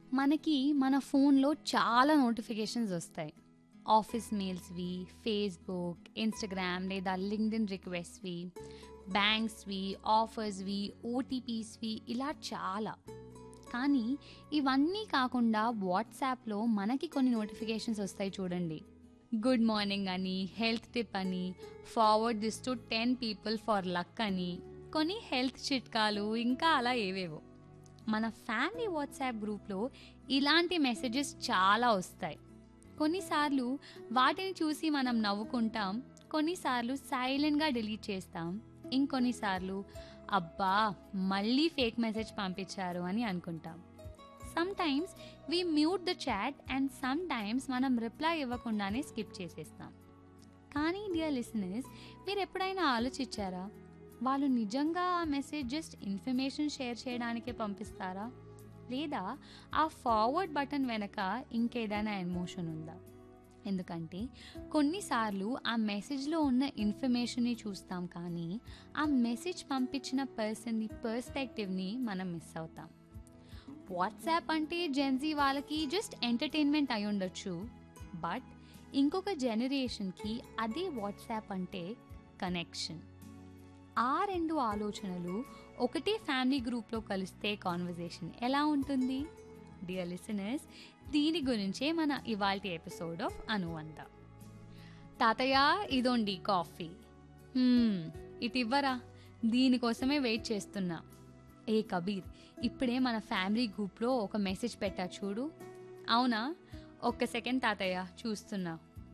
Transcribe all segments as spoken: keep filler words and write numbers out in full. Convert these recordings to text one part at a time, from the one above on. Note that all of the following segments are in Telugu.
మనకి మన ఫోన్లో చాలా నోటిఫికేషన్స్ వస్తాయి. ఆఫీస్ మెయిల్స్వి, ఫేస్బుక్, ఇన్స్టాగ్రామ్ లేదా లింక్డ్ఇన్ రిక్వెస్ట్వి, బ్యాంక్స్వి, ఆఫర్స్వి, ఓటీపీస్వి ఇలా చాలా. కానీ ఇవన్నీ కాకుండా వాట్సాప్లో మనకి కొన్ని నోటిఫికేషన్స్ వస్తాయి చూడండి. గుడ్ మార్నింగ్ అని, హెల్త్ టిప్ అని, forward this to ten people for luck అని, కొన్ని హెల్త్ చిట్కాలు, ఇంకా అలా ఏవేవో. మన ఫ్యామిలీ వాట్సాప్ గ్రూప్లో ఇలాంటి మెసేజెస్ చాలా వస్తాయి. కొన్నిసార్లు వాటిని చూసి మనం నవ్వుకుంటాం, కొన్నిసార్లు సైలెంట్గా డిలీట్ చేస్తాం, ఇంకొన్నిసార్లు అబ్బా మళ్ళీ ఫేక్ మెసేజ్ పంపించారు అని అనుకుంటాం. Some times we mute the chat and some times మనం రిప్లై ఇవ్వకుండానే స్కిప్ చేసేస్తాం. కానీ డియర్ లిసనర్స్, మీరు ఎప్పుడైనా ఆలోచించారా, వాళ్ళు నిజంగా ఆ మెసేజ్ జస్ట్ ఇన్ఫర్మేషన్ షేర్ చేయడానికే పంపిస్తారా, లేదా ఆ ఫార్వర్డ్ బటన్ వెనక ఇంకేదైనా ఎమోషన్ ఉందా? ఎందుకంటే కొన్నిసార్లు ఆ మెసేజ్లో ఉన్న ఇన్ఫర్మేషన్ని చూస్తాం, కానీ ఆ మెసేజ్ పంపించిన పర్సన్ని పర్స్పెక్టివ్ని మనం మిస్ అవుతాం. వాట్సాప్ అంటే జెన్జీ వాళ్ళకి జస్ట్ ఎంటర్టైన్మెంట్ అయి ఉండొచ్చు, బట్ ఇంకొక జనరేషన్కి అదే వాట్సాప్ అంటే కనెక్షన్. ఆ రెండు ఆలోచనలు ఒకటే ఫ్యామిలీ గ్రూప్లో కలిస్తే కాన్వర్జేషన్ ఎలా ఉంటుంది? డియర్ లిసనర్స్, దీని గురించే మన ఇవాల్టి ఎపిసోడ్ ఆఫ్ అనువంత. తాతయ్య ఇదోండి కాఫీ. "హ్మ్, ఇటు ఇవ్వరా, దీనికోసమే వెయిట్ చేస్తున్నా." ఏ కబీర్, ఇప్పుడే మన ఫ్యామిలీ గ్రూప్లో ఒక మెసేజ్ పెట్టా చూడు. అవునా, ఒక్క సెకండ్ తాతయ్య చూస్తున్నా.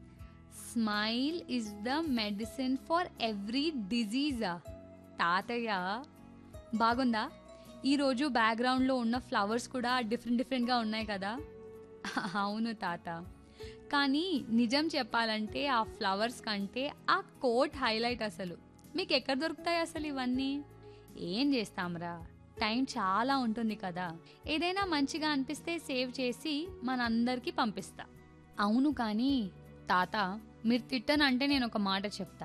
Smile is the medicine for every డిజీజా. తాతయ్య బాగుందా? ఈరోజు బ్యాక్గ్రౌండ్లో ఉన్న ఫ్లవర్స్ కూడా డిఫరెంట్ డిఫరెంట్గా ఉన్నాయి కదా. అవును తాత, కానీ నిజం చెప్పాలంటే ఆ ఫ్లవర్స్ కంటే ఆ కోట్ హైలైట్. అసలు మీకు ఎక్కడ దొరుకుతాయి అసలు ఇవన్నీ? ఏం చేస్తాంరా, టైం చాలా ఉంటుంది కదా. ఏదైనా మంచిగా అనిపిస్తే సేవ్ చేసి మనందరికీ పంపిస్తా. అవును కానీ తాత, మీరు తిట్టనంటే నేను ఒక మాట చెప్తా.